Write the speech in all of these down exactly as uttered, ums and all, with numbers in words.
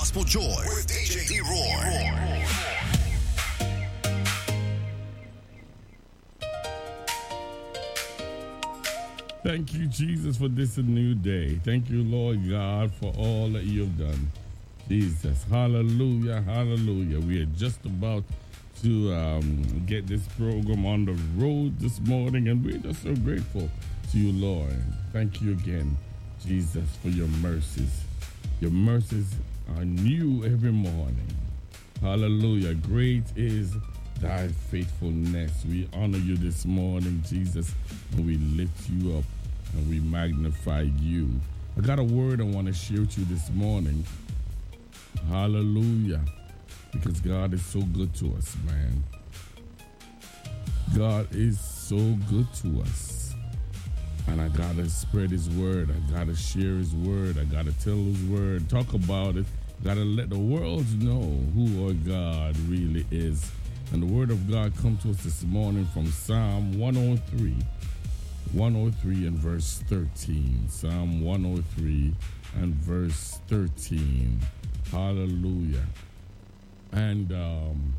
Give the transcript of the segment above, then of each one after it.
Gospel Joy with D J D-Roy. Thank you, Jesus, for this new day. Thank you, Lord God, for all that you have done. Jesus, hallelujah, hallelujah. We are just about to um, get this program on the road this morning, and we're just so grateful to you, Lord. Thank you again, Jesus, for your mercies. Your mercies are new every morning. Hallelujah. Great is thy faithfulness. We honor you this morning, Jesus, and we lift you up and we magnify you. I got a word I want to share with you this morning. Hallelujah. Because God is so good to us, man. God is so good to us. And I got to spread his word. I got to share his word. I got to tell his word. Talk about it. Got to let the world know who our God really is. And the word of God comes to us this morning from Psalm one oh three. one oh three and verse thirteen. Psalm one oh three and verse thirteen. Hallelujah. And um,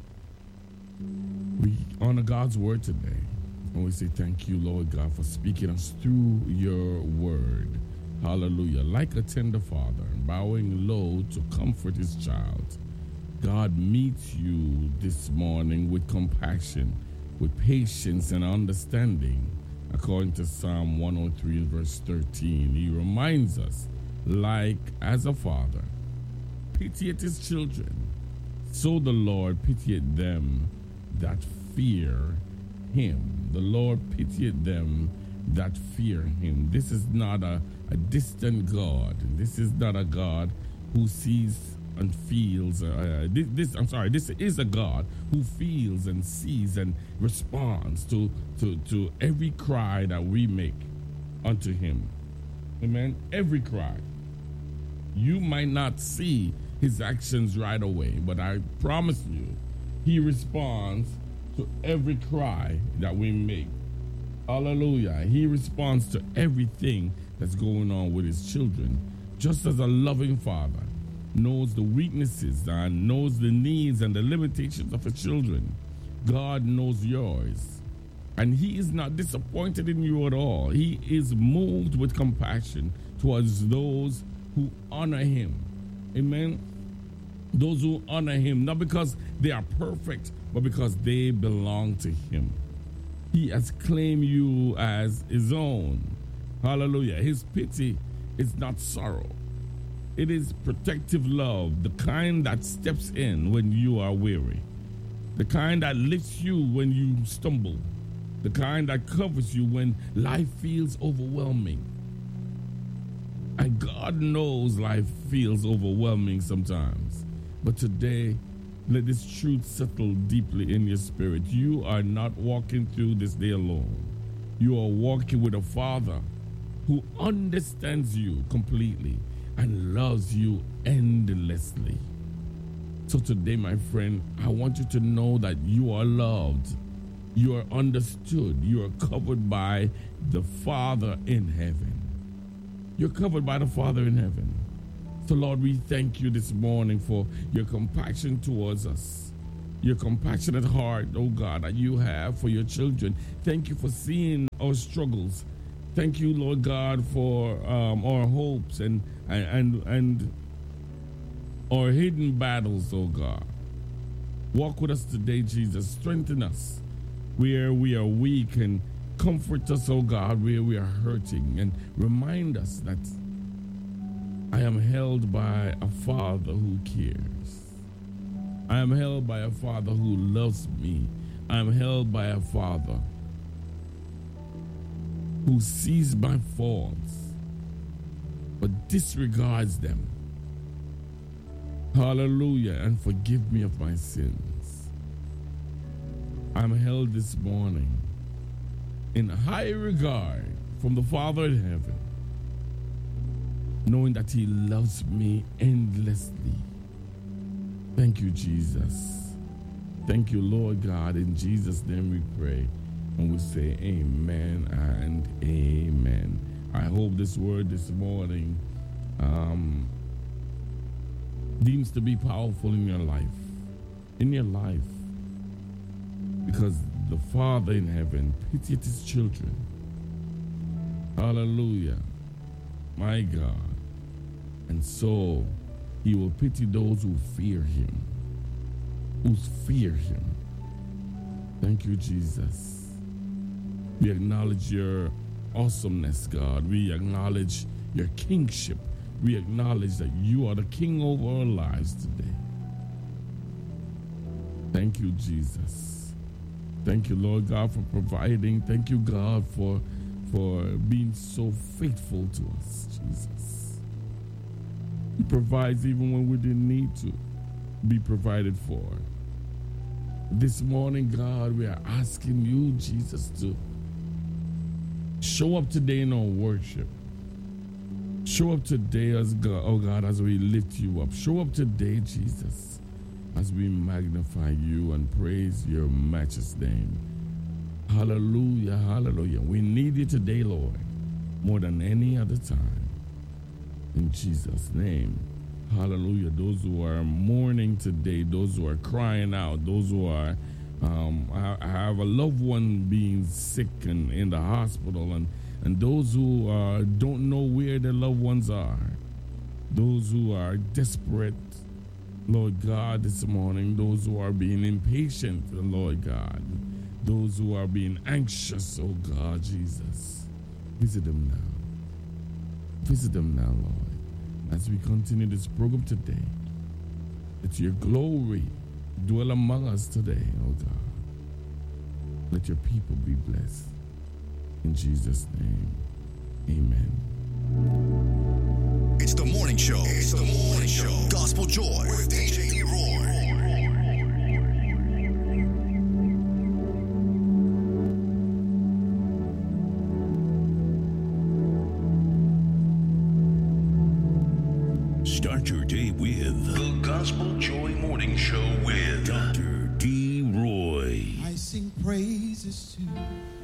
we honor God's word today. And we say thank you, Lord God, for speaking us through your word. Hallelujah. Like a tender father, bowing low to comfort his child, God meets you this morning with compassion, with patience and understanding. According to Psalm one oh three and verse thirteen, he reminds us, like as a father pitieth his children, so the Lord pitieth them that fear him. The Lord pitieth them that fear him. This is not a, a distant God. This is not a God who sees and feels. Uh, this, this, I'm sorry, this is a God who feels and sees and responds to, to, to every cry that we make unto him. Amen? Every cry. You might not see his actions right away, but I promise you, he responds to every cry that we make. Hallelujah. He responds to everything that's going on with his children, just as a loving father knows the weaknesses and knows the needs and the limitations of his children. God knows yours, and he is not disappointed in you at all. He is moved with compassion towards those who honor him. Amen. Those who honor him, not because they are perfect, but because they belong to him. He has claimed you as his own. Hallelujah. His pity is not sorrow. It is protective love, the kind that steps in when you are weary, the kind that lifts you when you stumble, the kind that covers you when life feels overwhelming. And God knows life feels overwhelming sometimes. But today, let this truth settle deeply in your spirit. You are not walking through this day alone. You are walking with a Father who understands you completely and loves you endlessly. So today, my friend, I want you to know that you are loved. You are understood. You are covered by the Father in heaven. You're covered by the Father in heaven. So, Lord, we thank you this morning for your compassion towards us, your compassionate heart, oh God, that you have for your children. Thank you for seeing our struggles. Thank you, Lord God, for um, our hopes and, and, and our hidden battles, oh God. Walk with us today, Jesus. Strengthen us where we are weak and comfort us, oh God, where we are hurting, and remind us that I am held by a Father who cares. I am held by a Father who loves me. I am held by a Father who sees my faults but disregards them. Hallelujah, and forgive me of my sins. I'm held this morning in high regard from the Father in heaven, knowing that he loves me endlessly. Thank you, Jesus. Thank you, Lord God. In Jesus' name we pray. And we say amen and amen. I hope this word this morning um, deems to be powerful in your life. In your life. Because the Father in heaven pitieth his children. Hallelujah. My God. And so he will pity those who fear him. Who fear him. Thank you, Jesus. We acknowledge your awesomeness, God. We acknowledge your kingship. We acknowledge that you are the king over our lives today. Thank you, Jesus. Thank you, Lord God, for providing. Thank you, God, for, for being so faithful to us, Jesus. He provides even when we didn't need to be provided for. This morning, God, we are asking you, Jesus, to show up today in our worship. Show up today, as God, oh God, as we lift you up. Show up today, Jesus, as we magnify you and praise your matchless name. Hallelujah, hallelujah. We need you today, Lord, more than any other time. In Jesus' name, hallelujah. Those who are mourning today, those who are crying out, those who are um, I have a loved one being sick and in the hospital, and and those who uh, don't know where their loved ones are, those who are desperate, Lord God, this morning, those who are being impatient, Lord God, those who are being anxious, oh God, Jesus, visit them now. Visit them now, Lord, as we continue this program today. Let your glory dwell among us today, oh God. Let your people be blessed. In Jesus' name, amen. It's the morning show. It's the morning show. Gospel Joy with D J D-Roy. Start your day with the Gospel Joy Morning Show with Doctor D-Roy. I sing praises to